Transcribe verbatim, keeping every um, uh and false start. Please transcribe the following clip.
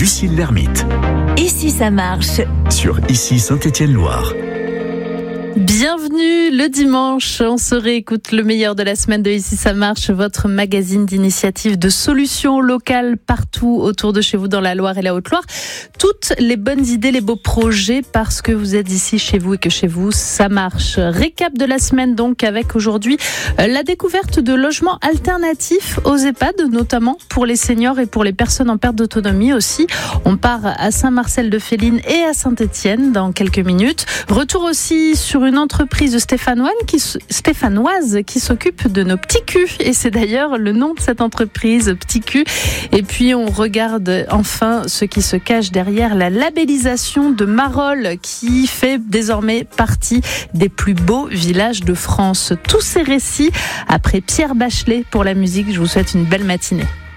Lucille Lermite. Ici ça marche. Sur Ici Saint-Étienne-Loire. Bienvenue le dimanche, on se réécoute le meilleur de la semaine de Ici ça marche, votre magazine d'initiatives de solutions locales partout autour de chez vous dans la Loire et la Haute-Loire. Toutes les bonnes idées, les beaux projets parce que vous êtes ici chez vous et que chez vous ça marche. Récap de la semaine donc avec aujourd'hui la découverte de logements alternatifs aux EHPAD, notamment pour les seniors et pour les personnes en perte d'autonomie aussi. On part à Saint-Marcel-de-Féline et à Saint-Étienne dans quelques minutes. Retour aussi sur une entreprise stéphanoise qui, stéphanoise qui s'occupe de nos petits culs. Et c'est d'ailleurs le nom de cette entreprise, Petit Cul. Et puis on regarde enfin ce qui se cache derrière la labellisation de Marolles qui fait désormais partie des plus beaux villages de France. Tous ces récits après Pierre Bachelet pour la musique. Je vous souhaite une belle matinée.